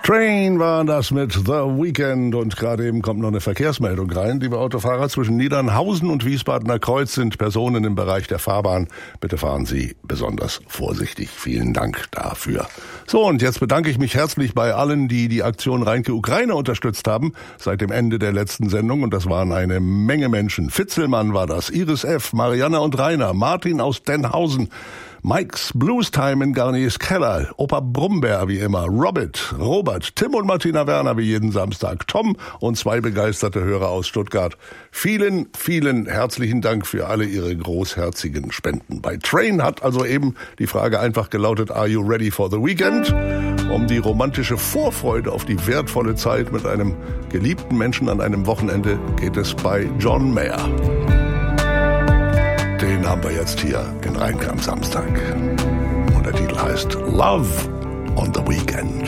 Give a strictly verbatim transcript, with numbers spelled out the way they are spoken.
Train war das mit The Weekend und gerade eben kommt noch eine Verkehrsmeldung rein. Liebe Autofahrer, zwischen Niedernhausen und Wiesbadener Kreuz sind Personen im Bereich der Fahrbahn. Bitte fahren Sie besonders vorsichtig. Vielen Dank dafür. So, und jetzt bedanke ich mich herzlich bei allen, die die Aktion Reinke Ukraine unterstützt haben seit dem Ende der letzten Sendung. Und das waren eine Menge Menschen. Fitzelmann war das, Iris F., Marianne und Rainer, Martin aus Denhausen, Mike's Blues Time in Garniers Keller, Opa Brumberg wie immer, Robert, Robert, Tim und Martina Werner wie jeden Samstag, Tom und zwei begeisterte Hörer aus Stuttgart. Vielen, vielen herzlichen Dank für alle Ihre großherzigen Spenden. Bei Train hat also eben die Frage einfach gelautet, are you ready for the weekend? Um die romantische Vorfreude auf die wertvolle Zeit mit einem geliebten Menschen an einem Wochenende geht es bei John Mayer. Den haben wir jetzt hier in Reinke am Samstag. Und der Titel heißt Love on the Weekend.